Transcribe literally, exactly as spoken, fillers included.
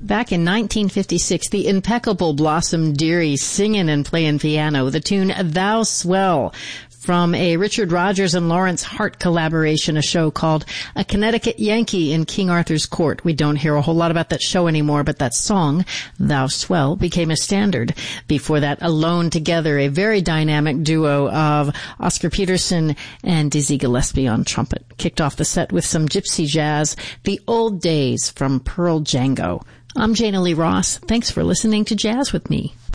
back in nineteen fifty-six, the impeccable Blossom Dearie singing and playing piano, the tune Thou Swell, from a Richard Rodgers and Lawrence Hart collaboration, a show called A Connecticut Yankee in King Arthur's Court. We don't hear a whole lot about that show anymore, but that song, Thou Swell, became a standard. Before that, Alone Together, a very dynamic duo of Oscar Peterson and Dizzy Gillespie on trumpet. Kicked off the set with some gypsy jazz, The Old Days from Pearl Django. I'm Jana Lee Ross. Thanks for listening to Jazz with Me.